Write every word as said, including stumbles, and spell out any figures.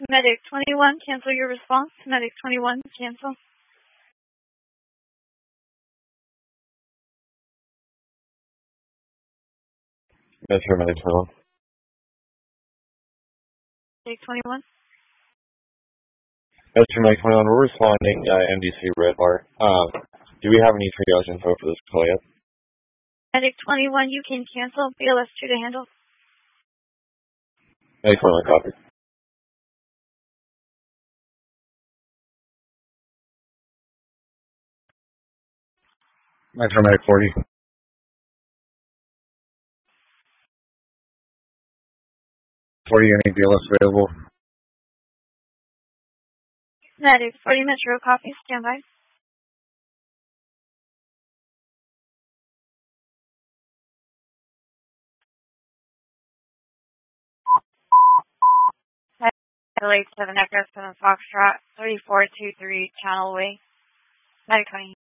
Medic twenty-one, cancel your response. Medic twenty-one, cancel. Metro Medic twenty-one. Medic twenty-one. Metro Medic twenty-one, we're responding, uh, M D C Red Bar. Um, do we have any triage info for this call yet? Medic twenty-one, you can cancel. B L S two to handle. Medic twenty-one, copy. Metro Medic forty. forty, any B L S available? Medic forty, Metro, copy. Stand by. Medic eight seven Echo seven Foxtrot, thirty-four two three Channel Way. Medic twenty.